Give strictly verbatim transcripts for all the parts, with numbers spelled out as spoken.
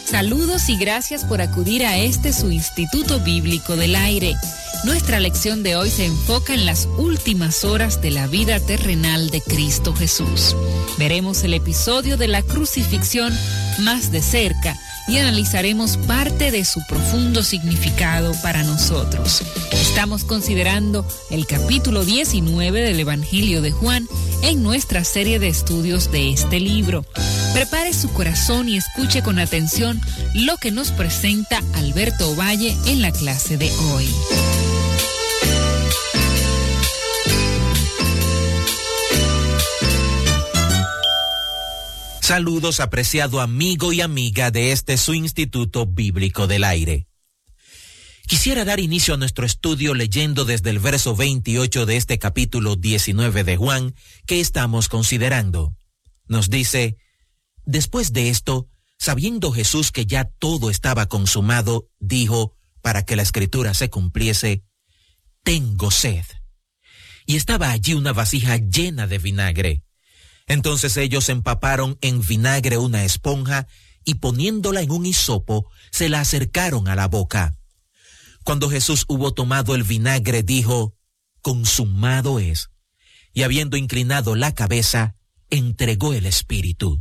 Saludos y gracias por acudir a este su Instituto Bíblico del Aire. Nuestra lección de hoy se enfoca en las últimas horas de la vida terrenal de Cristo Jesús. Veremos el episodio de la crucifixión más de cerca y analizaremos parte de su profundo significado para nosotros. Estamos considerando el capítulo diecinueve del Evangelio de Juan en nuestra serie de estudios de este libro. Prepare su corazón y escuche con atención lo que nos presenta Alberto Ovalle en la clase de hoy. Saludos, apreciado amigo y amiga de este su Instituto Bíblico del Aire. Quisiera dar inicio a nuestro estudio leyendo desde el verso veintiocho de este capítulo diecinueve de Juan que estamos considerando. Nos dice: después de esto, sabiendo Jesús que ya todo estaba consumado, dijo, para que la escritura se cumpliese: tengo sed. Y estaba allí una vasija llena de vinagre. Entonces ellos empaparon en vinagre una esponja y poniéndola en un hisopo, se la acercaron a la boca. Cuando Jesús hubo tomado el vinagre, dijo: consumado es. Y habiendo inclinado la cabeza, entregó el espíritu.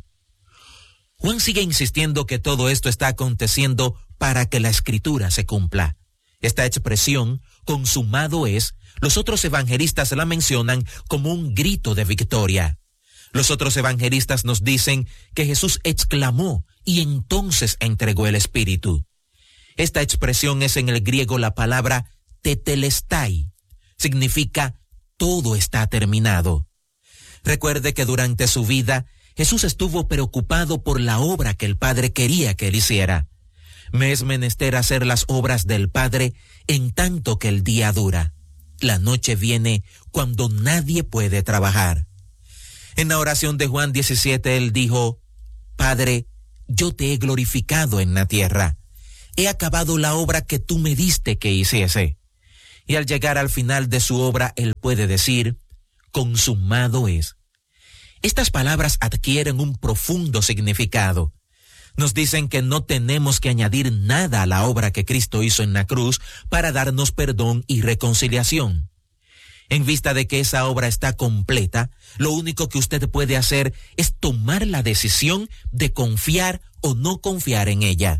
Juan sigue insistiendo que todo esto está aconteciendo para que la escritura se cumpla. Esta expresión, consumado es, los otros evangelistas la mencionan como un grito de victoria. Los otros evangelistas nos dicen que Jesús exclamó y entonces entregó el Espíritu. Esta expresión es en el griego la palabra tetelestai. Significa todo está terminado. Recuerde que durante su vida Jesús estuvo preocupado por la obra que el Padre quería que él hiciera. Me es menester hacer las obras del Padre en tanto que el día dura. La noche viene cuando nadie puede trabajar. En la oración de Juan diecisiete, él dijo: Padre, yo te he glorificado en la tierra. He acabado la obra que tú me diste que hiciese. Y al llegar al final de su obra, él puede decir: consumado es. Estas palabras adquieren un profundo significado. Nos dicen que no tenemos que añadir nada a la obra que Cristo hizo en la cruz para darnos perdón y reconciliación. En vista de que esa obra está completa, lo único que usted puede hacer es tomar la decisión de confiar o no confiar en ella.